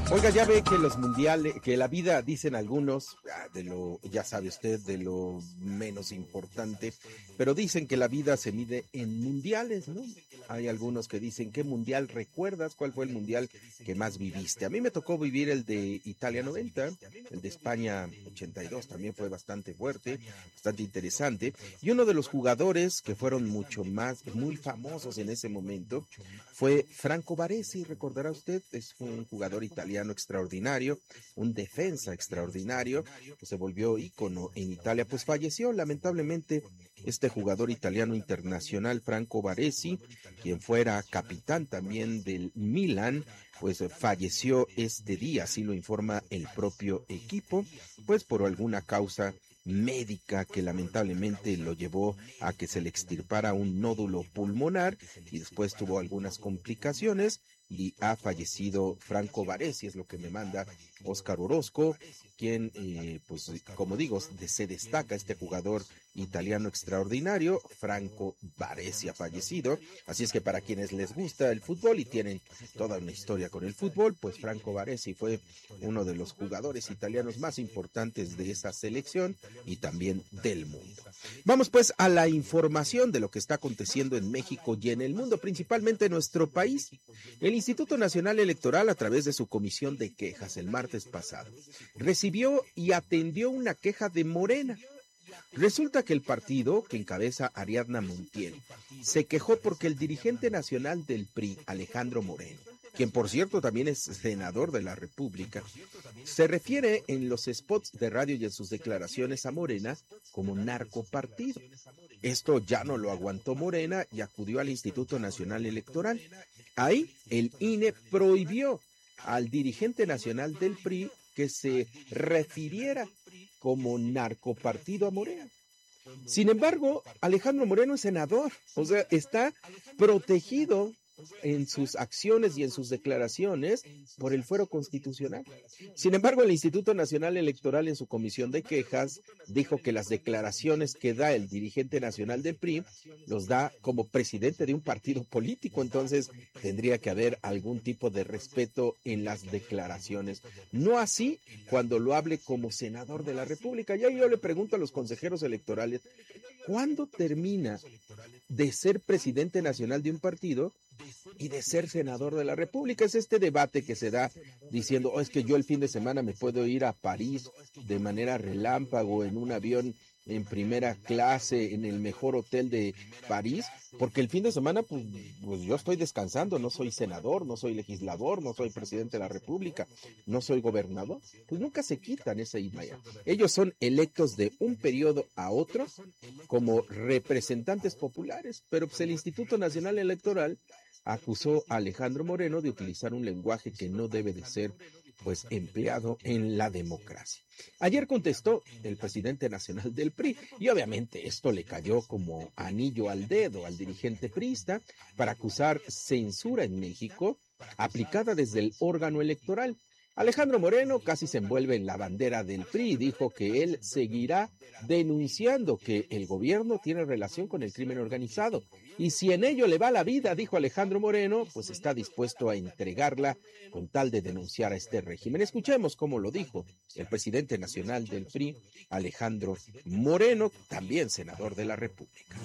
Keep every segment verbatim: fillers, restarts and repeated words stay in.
Oiga, ya ve que los mundiales, que la vida, dicen algunos, de lo, ya sabe usted, de lo menos importante, pero dicen que la vida se mide en mundiales, ¿no? Hay algunos que dicen, ¿qué mundial recuerdas? ¿Cuál fue el mundial que más viviste? A mí me tocó vivir el de Italia noventa, el de España ochenta y dos, también fue bastante fuerte, bastante interesante, y uno de los jugadores que fueron mucho más, muy famosos en ese momento, fue Franco Baresi. Recordará usted, es un jugador italiano extraordinario, un defensa extraordinario, que se volvió ícono en Italia. Pues falleció lamentablemente este jugador italiano internacional, Franco Baresi, quien fuera capitán también del Milan, pues falleció este día, así lo informa el propio equipo, pues por alguna causa médica que lamentablemente lo llevó a que se le extirpara un nódulo pulmonar y después tuvo algunas complicaciones y ha fallecido Franco Baresi, es lo que me manda Oscar Orozco, quien, eh, pues como digo, se destaca este jugador italiano extraordinario. Franco Baresi ha fallecido, así es que para quienes les gusta el fútbol y tienen toda una historia con el fútbol, pues Franco Baresi fue uno de los jugadores italianos más importantes de esa selección y también del mundo. Vamos pues a la información de lo que está aconteciendo en México y en el mundo, principalmente en nuestro país. El Instituto Nacional Electoral, a través de su comisión de quejas el martes pasado, recibió y atendió una queja de Morena. Resulta que el partido que encabeza Ariadna Montiel se quejó porque el dirigente nacional del P R I, Alejandro Moreno, quien por cierto también es senador de la República, se refiere en los spots de radio y en sus declaraciones a Morena como narcopartido. Esto ya no lo aguantó Morena y acudió al Instituto Nacional Electoral. Ahí el I N E prohibió al dirigente nacional del P R I que se refiriera como narcopartido a Morena. Sin embargo, Alejandro Moreno es senador, o sea, está protegido en sus acciones y en sus declaraciones por el fuero constitucional. Sin embargo, el Instituto Nacional Electoral en su comisión de quejas dijo que las declaraciones que da el dirigente nacional del P R I los da como presidente de un partido político, entonces tendría que haber algún tipo de respeto en las declaraciones. No así cuando lo hable como senador de la República. Ya yo le pregunto a los consejeros electorales, ¿cuándo termina de ser presidente nacional de un partido y de ser senador de la República? Es este debate que se da diciendo, oh, es que yo el fin de semana me puedo ir a París de manera relámpago en un avión en primera clase en el mejor hotel de París, porque el fin de semana pues, pues yo estoy descansando, no soy senador, no soy legislador, no soy presidente de la República, no soy gobernador. Pues nunca se quitan esa idea. Ellos son electos de un periodo a otro como representantes populares, pero pues el Instituto Nacional Electoral acusó a Alejandro Moreno de utilizar un lenguaje que no debe de ser pues empleado en la democracia. Ayer contestó el presidente nacional del P R I y obviamente esto le cayó como anillo al dedo al dirigente priista para acusar censura en México aplicada desde el órgano electoral. Alejandro Moreno casi se envuelve en la bandera del P R I y dijo que él seguirá denunciando que el gobierno tiene relación con el crimen organizado. Y si en ello le va la vida, dijo Alejandro Moreno, pues está dispuesto a entregarla con tal de denunciar a este régimen. Escuchemos cómo lo dijo el presidente nacional del P R I, Alejandro Moreno, también senador de la República.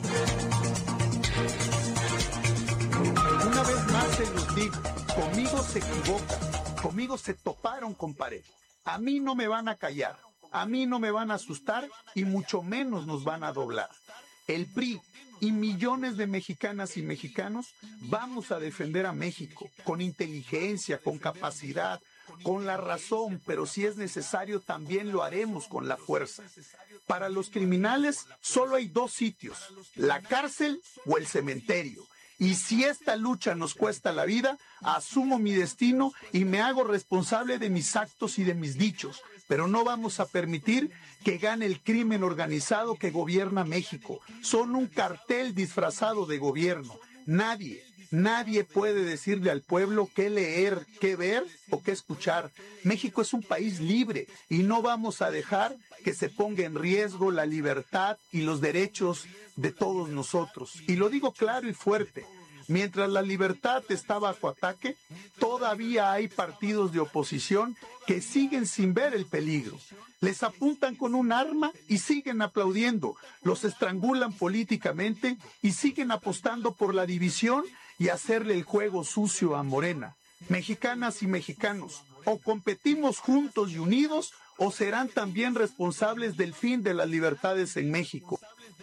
Una vez más se los digo, conmigo se equivocan. Conmigo se toparon con pared. A mí no me van a callar, a mí no me van a asustar y mucho menos nos van a doblar. El P R I y millones de mexicanas y mexicanos vamos a defender a México con inteligencia, con capacidad, con la razón, pero si es necesario también lo haremos con la fuerza. Para los criminales solo hay dos sitios, la cárcel o el cementerio. Y si esta lucha nos cuesta la vida, asumo mi destino y me hago responsable de mis actos y de mis dichos. Pero no vamos a permitir que gane el crimen organizado que gobierna México. Son un cartel disfrazado de gobierno. Nadie, nadie puede decirle al pueblo qué leer, qué ver o qué escuchar. México es un país libre y no vamos a dejar que se ponga en riesgo la libertad y los derechos de todos nosotros. Y lo digo claro y fuerte. Mientras la libertad está bajo ataque, todavía hay partidos de oposición que siguen sin ver el peligro. Les apuntan con un arma y siguen aplaudiendo, los estrangulan políticamente y siguen apostando por la división y hacerle el juego sucio a Morena. Mexicanas y mexicanos, o competimos juntos y unidos, o serán también responsables del fin de las libertades en México.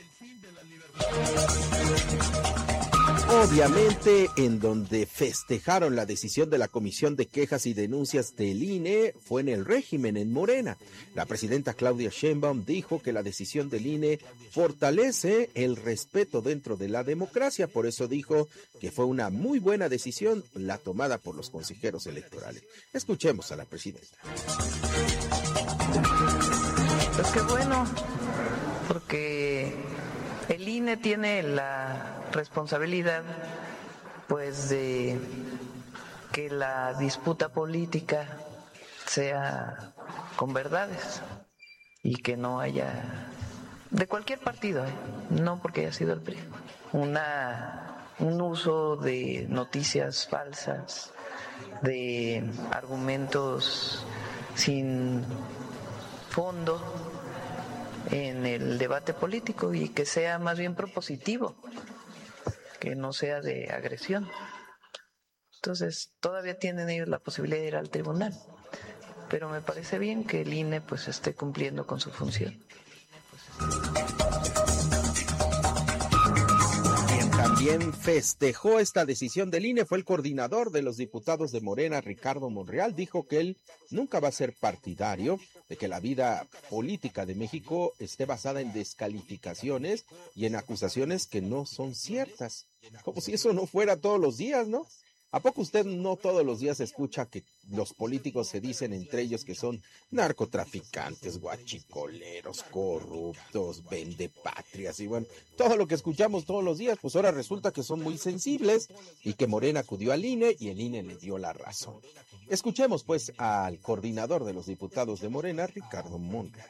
Obviamente, en donde festejaron la decisión de la Comisión de Quejas y Denuncias del I N E fue en el régimen, en Morena. La presidenta Claudia Sheinbaum dijo que la decisión del I N E fortalece el respeto dentro de la democracia. Por eso dijo que fue una muy buena decisión la tomada por los consejeros electorales. Escuchemos a la presidenta. Pues qué bueno, porque el I N E tiene la responsabilidad, pues, de que la disputa política sea con verdades y que no haya, de cualquier partido, ¿eh? No porque haya sido el P R I, una, un uso de noticias falsas, de argumentos sin fondo en el debate político, y que sea más bien propositivo, que no sea de agresión. Entonces, todavía tienen ellos la posibilidad de ir al tribunal, pero me parece bien que el I N E pues esté cumpliendo con su función. Quien también festejó esta decisión del I N E fue el coordinador de los diputados de Morena, Ricardo Monreal. Dijo que él nunca va a ser partidario de que la vida política de México esté basada en descalificaciones y en acusaciones que no son ciertas. Como si eso no fuera todos los días, ¿no? ¿A poco usted no todos los días escucha que los políticos se dicen entre ellos que son narcotraficantes, guachicoleros, corruptos, vendepatrias y bueno, todo lo que escuchamos todos los días? Pues ahora resulta que son muy sensibles y que Morena acudió al I N E y el I N E le dio la razón. Escuchemos pues al coordinador de los diputados de Morena, Ricardo Monreal.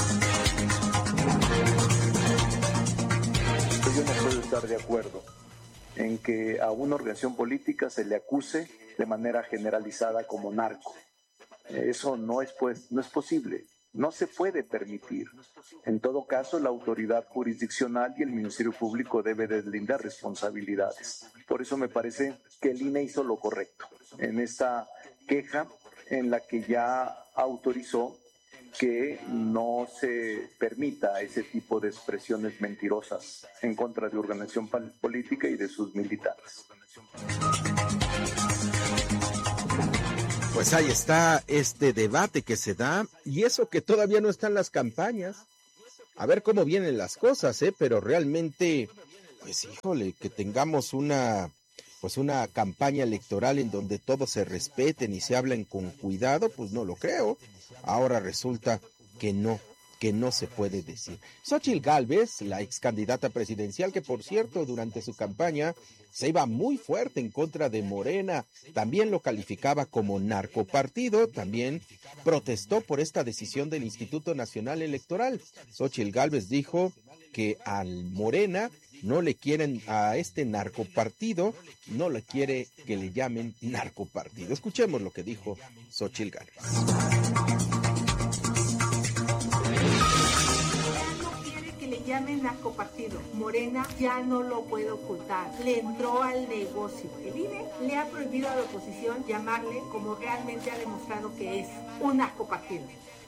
Yo no puedo estar de acuerdo en que a una organización política se le acuse de manera generalizada como narco. Eso no es, pues, no es posible, no se puede permitir. En todo caso, la autoridad jurisdiccional y el Ministerio Público debe deslindar responsabilidades. Por eso me parece que el I N E hizo lo correcto en esta queja en la que ya autorizó que no se permita ese tipo de expresiones mentirosas en contra de organización política y de sus militantes. Pues ahí está este debate que se da, y eso que todavía no están las campañas. A ver cómo vienen las cosas, ¿eh? Pero realmente, pues híjole, que tengamos una... pues una campaña electoral en donde todos se respeten y se hablen con cuidado, pues no lo creo. Ahora resulta que no, que no se puede decir. Xóchitl Gálvez, la ex candidata presidencial, que por cierto durante su campaña se iba muy fuerte en contra de Morena, también lo calificaba como narcopartido, también protestó por esta decisión del Instituto Nacional Electoral. Xóchitl Gálvez dijo que al Morena no le quieren, a este narcopartido, no le quiere que le llamen narcopartido. Escuchemos lo que dijo Xóchitl Gálvez. No quiere que le llamen narcopartido. Morena ya no lo puede ocultar. Le entró al negocio. El I N E le ha prohibido a la oposición llamarle como realmente ha demostrado que es un narcopartido.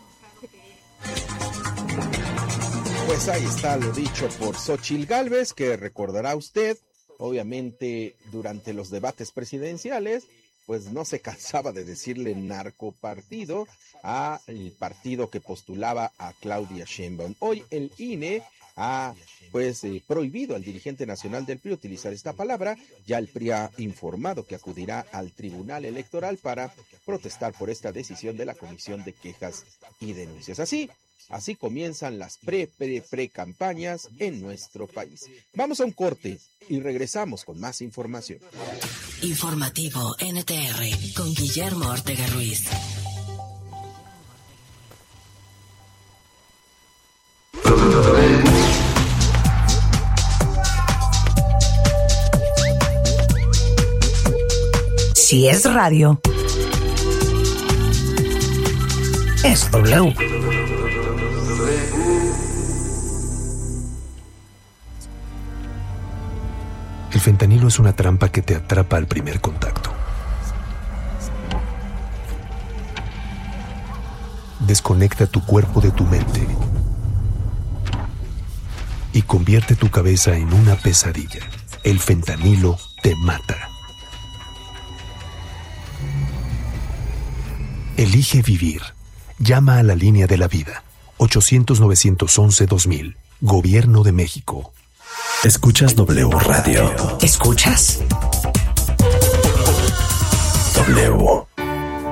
Pues ahí está lo dicho por Xóchitl Gálvez, que recordará usted, obviamente durante los debates presidenciales, pues no se cansaba de decirle narcopartido al partido que postulaba a Claudia Sheinbaum. Hoy el I N E ha pues eh, prohibido al dirigente nacional del P R I utilizar esta palabra. Ya el P R I ha informado que acudirá al Tribunal Electoral para protestar por esta decisión de la Comisión de Quejas y Denuncias. Así Así comienzan las pre, pre, pre campañas en nuestro país. Vamos a un corte y regresamos con más información. Informativo N T R con Guillermo Ortega Ruiz. Si es radio, es W. El fentanilo es una trampa que te atrapa al primer contacto. Desconecta tu cuerpo de tu mente y convierte tu cabeza en una pesadilla. El fentanilo te mata. Elige vivir. Llama a la línea de la vida. ochocientos, novecientos once, dos mil. Gobierno de México. Escuchas W Radio. ¿Escuchas? W.